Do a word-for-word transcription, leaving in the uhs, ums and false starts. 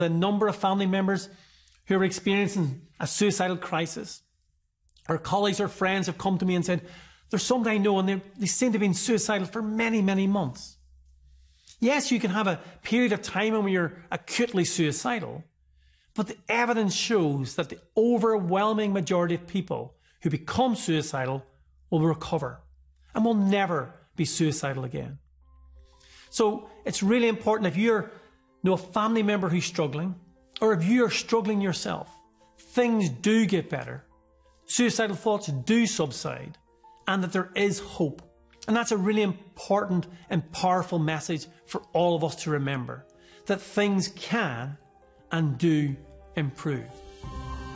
The number of family members who are experiencing a suicidal crisis, or colleagues or friends have come to me and said, there's somebody I know and they, they seem to have been suicidal for many, many months. Yes, you can have a period of time when you're acutely suicidal, but the evidence shows that the overwhelming majority of people who become suicidal will recover and will never be suicidal again. So it's really important, if you know a family member who's struggling, or if you're struggling yourself, things do get better, suicidal thoughts do subside, and that there is hope. And that's a really important and powerful message for all of us to remember, that things can and do improve.